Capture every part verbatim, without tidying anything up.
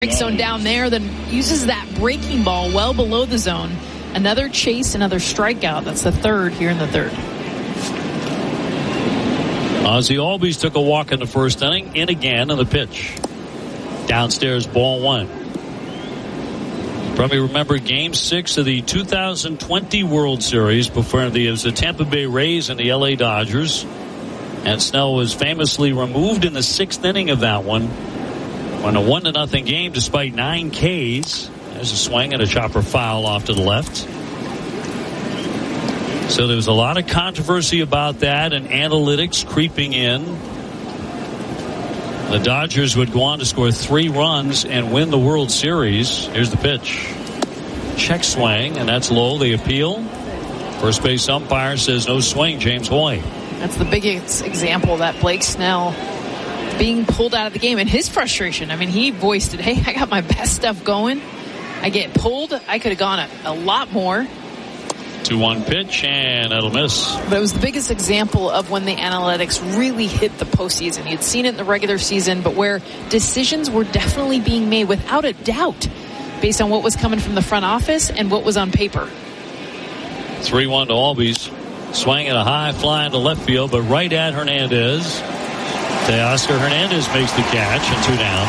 zone down there, then uses that breaking ball well below the zone. Another chase, another strikeout. That's the third here in the third. Ozzie Albies took a walk in the first inning. In again on the pitch. Downstairs, ball one. Probably remember game six of the two thousand twenty World Series before the, it was the Tampa Bay Rays and the L A Dodgers. And Snell was famously removed in the sixth inning of that one. On a one to nothing game despite nine Ks. There's a swing and a chopper foul off to the left. So there was a lot of controversy about that and analytics creeping in. The Dodgers would go on to score three runs and win the World Series. Here's the pitch. Check swing, and that's low. They appeal. First base umpire says no swing, James Hoy. That's the biggest example that Blake Snell being pulled out of the game and his frustration. I mean, he voiced it. Hey, I got my best stuff going. I get pulled. I could have gone a, a lot more. two one pitch, and that'll miss. But it was the biggest example of when the analytics really hit the postseason. You'd seen it in the regular season, but where decisions were definitely being made without a doubt based on what was coming from the front office and what was on paper. three one to Albies. Swinging a high fly into left field, but right at Hernandez. Teoscar Hernandez makes the catch, and two down.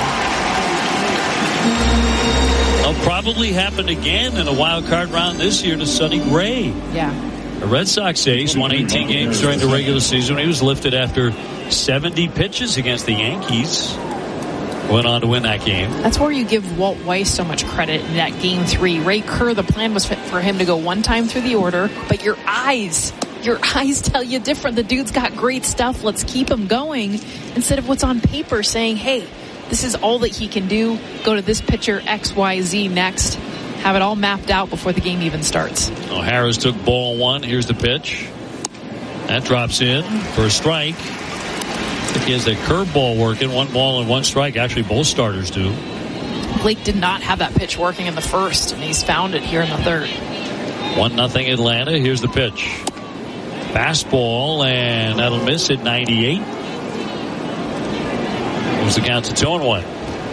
It'll probably happen again in a wild card round this year to Sonny Gray. Yeah. The Red Sox ace won eighteen games during the regular season. He was lifted after seventy pitches against the Yankees. Went on to win that game. That's where you give Walt Weiss so much credit in that game three. Ray Kerr, the plan was for him to go one time through the order, but your eyes... Your eyes tell you different. The dude's got great stuff. Let's keep him going instead of what's on paper saying, hey, this is all that he can do. Go to this pitcher X, Y, Z next. Have it all mapped out before the game even starts. Oh, Harris took ball one. Here's the pitch. That drops in for a strike. I think he has that curveball working. One ball and one strike. Actually, both starters do. Blake did not have that pitch working in the first, and he's found it here in the third. One nothing Atlanta. Here's the pitch. Fastball, and that'll miss at ninety-eight. Moves the count to two and one.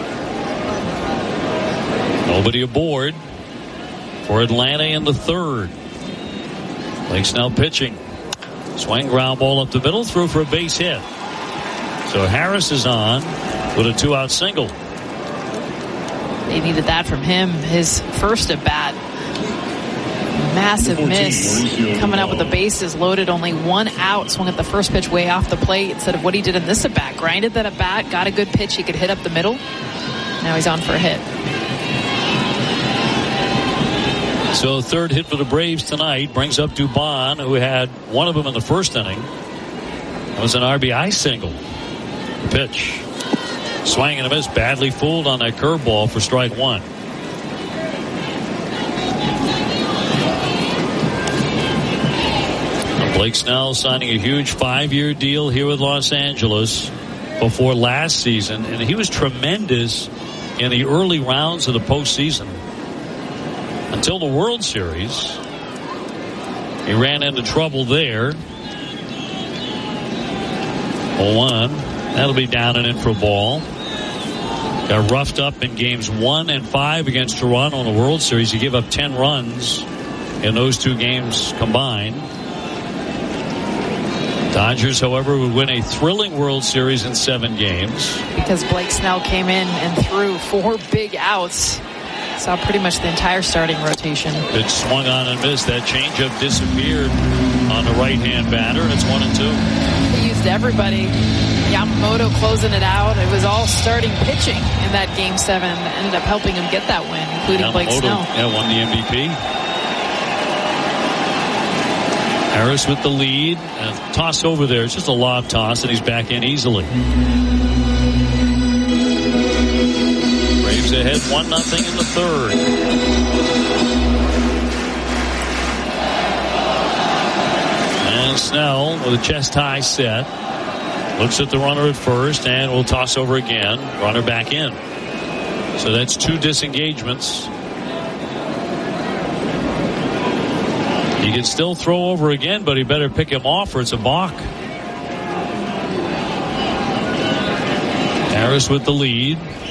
Nobody aboard for Atlanta in the third. Blake Snell pitching. Swing, ground ball up the middle, through for a base hit. So Harris is on with a two-out single. They needed that from him. His first at bat. Massive miss. Coming out with the bases loaded, only one out. Swung at the first pitch way off the plate instead of what he did in this at bat. Grinded that at bat, got a good pitch he could hit up the middle. Now he's on for a hit. So third hit for the Braves tonight brings up Dubon, who had one of them in the first inning. It was an R B I single. The pitch. Swing and a miss. Badly fooled on that curveball for strike one. Blake Snell signing a huge five-year deal here with Los Angeles before last season, and he was tremendous in the early rounds of the postseason. Until the World Series, he ran into trouble there. oh one. That'll be down and in for a ball. Got roughed up in games one and five against Toronto in the World Series. He gave up ten runs in those two games combined. Dodgers, however, would win a thrilling World Series in seven games. Because Blake Snell came in and threw four big outs. Saw pretty much the entire starting rotation. It swung on and missed. That changeup disappeared on the right-hand batter, and it's one and two. He used everybody. Yamamoto closing it out. It was all starting pitching in that game seven that ended up helping him get that win, including Yamamoto, Blake Snell. Yeah, won the M V P. Harris with the lead. A toss over there. It's just a lob toss, and he's back in easily. Braves ahead one nothing in the third. And Snell with a chest high set. Looks at the runner at first, and will toss over again. Runner back in. So that's two disengagements. He can still throw over again, but he better pick him off or it's a balk. Harris with the lead.